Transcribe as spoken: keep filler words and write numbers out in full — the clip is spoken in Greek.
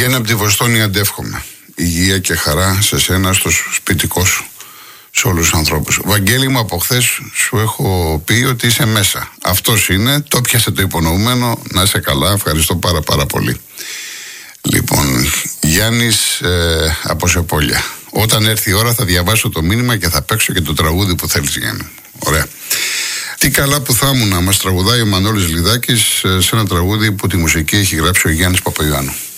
Γιάννη από τη Βοστόνη, αντεύχομαι. Υγεία και χαρά σε σένα, στο σπιτικό σου, σε όλους τους ανθρώπους. Βαγγέλη μου, από χθες σου έχω πει ότι είσαι μέσα. Αυτός είναι, το πιάσε το υπονοούμενο, να είσαι καλά, ευχαριστώ πάρα πάρα πολύ. Λοιπόν, Γιάννης ε, από Σεπόλια. Όταν έρθει η ώρα θα διαβάσω το μήνυμα και θα παίξω και το τραγούδι που θέλεις, Γιάννη. Ωραία. Τι καλά που θα ήμουν να μας τραγουδάει ο Μανώλης Λιδάκης σε ένα τραγούδι που τη μουσική έχει γράψει ο Γιάννης Παπαϊωάννου.